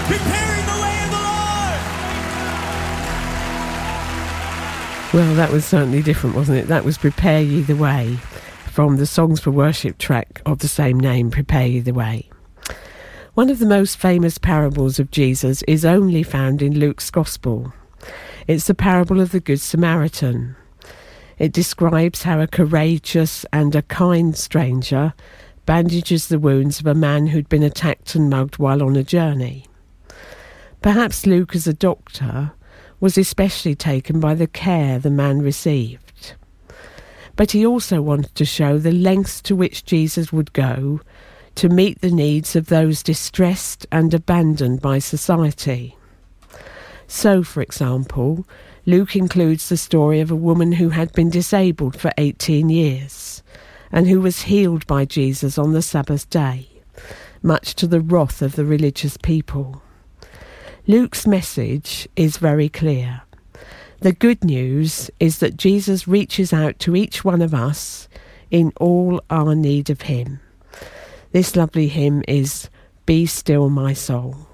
preparing the way of the Lord. Well, that was certainly different, wasn't it? That was Prepare Ye the Way, from the Songs for Worship track of the same name, Prepare Ye the Way. One of the most famous parables of Jesus is only found in Luke's Gospel. It's the parable of the Good Samaritan. It describes how a courageous and a kind stranger bandages the wounds of a man who'd been attacked and mugged while on a journey. Perhaps Luke, as a doctor, was especially taken by the care the man received. But he also wanted to show the lengths to which Jesus would go to meet the needs of those distressed and abandoned by society. So, for example, Luke includes the story of a woman who had been disabled for 18 years and who was healed by Jesus on the Sabbath day, much to the wrath of the religious people. Luke's message is very clear. The good news is that Jesus reaches out to each one of us in all our need of him. This lovely hymn is Be Still My Soul.